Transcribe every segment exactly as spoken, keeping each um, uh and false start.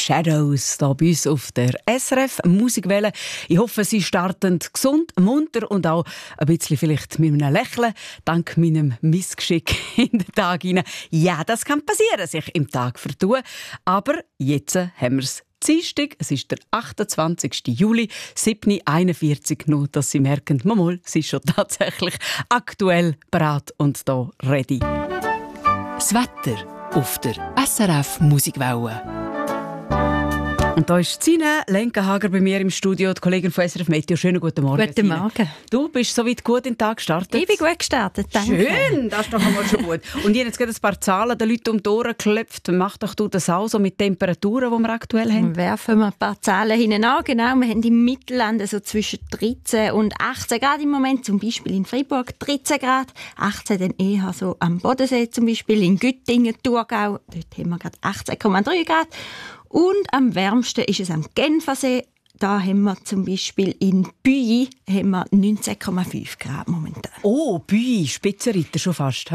Shadows hier bei uns auf der S R F Musikwelle. Ich hoffe, Sie starten gesund, munter und auch ein bisschen vielleicht mit einem Lächeln, dank meinem Missgeschick in den Tag hinein. Ja, das kann passieren, sich im Tag vertun. Aber jetzt haben wir es. Dienstag, es ist der achtundzwanzigsten Juli, sieben Uhr einundvierzig, nur dass Sie merken, mal, es ist schon tatsächlich aktuell bereit und da ready. Das Wetter auf der S R F Musikwelle. Und da ist Zina Lenkenhager bei mir im Studio, die Kollegin von S R F Meteo. Schönen guten Morgen. Guten Morgen. Du bist soweit gut in den Tag gestartet? Ich bin gut gestartet, danke. Schön, das ist doch einmal schon gut. Und ich habe jetzt gerade ein paar Zahlen den Leuten um die Ohren geklopft. Mach doch du das auch so mit Temperaturen, die wir aktuell haben? Werfen wir ein paar Zahlen hinten an. Genau, wir haben im Mittelland so zwischen dreizehn und achtzehn Grad im Moment. Zum Beispiel in Freiburg dreizehn Grad, achtzehn dann eher so am Bodensee zum Beispiel, in Güttingen, Thurgau. Dort haben wir gerade achtzehn Komma drei Grad. Und am wärmsten ist es am Genfersee. Da haben wir zum Beispiel in Büi haben wir neunzehn Komma fünf Grad momentan. Oh, Büi, Spitzenreiter schon fast.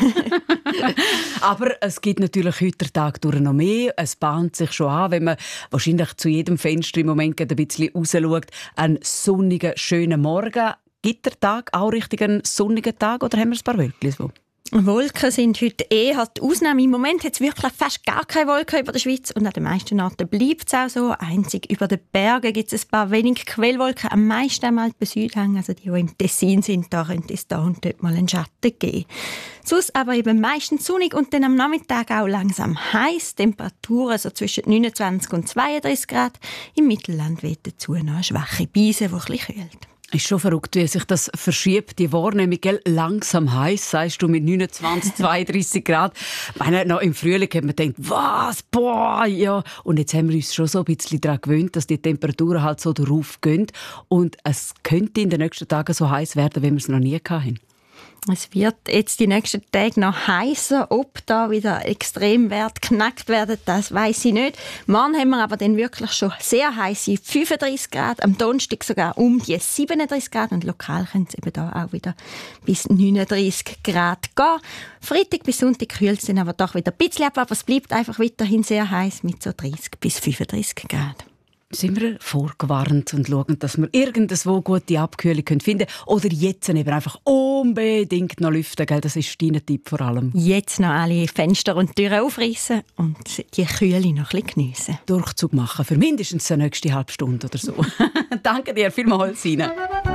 Aber es gibt natürlich heute den Tag durch noch mehr. Es bahnt sich schon an, wenn man wahrscheinlich zu jedem Fenster im Moment ein bisschen rausschaut. Einen sonnigen, schönen Morgen. Gibt der Tag auch richtig einen sonnigen Tag oder haben wir ein paar Wölkchen so? Wolken sind heute eher die Ausnahme. Im Moment hat es wirklich fast gar keine Wolken über der Schweiz und an den meisten Orten bleibt es auch so. Einzig über den Bergen gibt es ein paar wenige Quellwolken. Am meisten am Alpen Südhang, also die, die im Tessin sind, da könnte es da und dort mal einen Schatten geben. Sonst aber eben meistens sonnig und dann am Nachmittag auch langsam heiß. Temperaturen so zwischen neunundzwanzig und zweiunddreißig Grad. Im Mittelland weht dazu noch eine schwache Brise, die ein bisschen kühlt. Ist schon verrückt, wie sich das verschiebt. Die Wahrnehmung, gell? Langsam heiß, sagst du, mit neunundzwanzig, zweiunddreißig Grad. Ich meine, noch im Frühling hat man gedacht, was, boah, ja. Und jetzt haben wir uns schon so ein bisschen daran gewöhnt, dass die Temperaturen halt so darauf gehen. Und es könnte in den nächsten Tagen so heiß werden, wie wir es noch nie hatten. Es wird jetzt die nächsten Tage noch heißer. Ob da wieder Extremwerte geknackt werden, das weiss ich nicht. Morgen haben wir aber dann wirklich schon sehr heiße fünfunddreißig Grad, am Donnerstag sogar um die siebenunddreißig Grad und lokal können es eben da auch wieder bis neununddreißig Grad gehen. Freitag bis Sonntag kühlt es dann aber doch wieder ein bisschen ab, aber es bleibt einfach weiterhin sehr heiß mit so dreißig bis fünfunddreißig Grad. Sind wir vorgewarnt und schauen, dass wir irgendwo gute Abkühlung finden können? Oder jetzt eben einfach unbedingt noch lüften, gell? Das ist dein Tipp vor allem. Jetzt noch alle Fenster und Türen aufreißen und die Kühle noch ein bisschen geniessen. Durchzug machen für mindestens die nächste halbe Stunde oder so. Danke dir vielmals, Sina.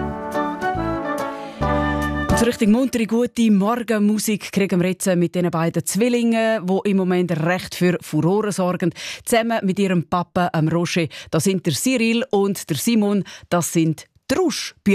So richtig muntere, gute Morgenmusik kriegen wir jetzt mit den beiden Zwillingen, die im Moment recht für Furore sorgen. Zusammen mit ihrem Papa, Roger, das sind der Cyril und der Simon, das sind die Rusch.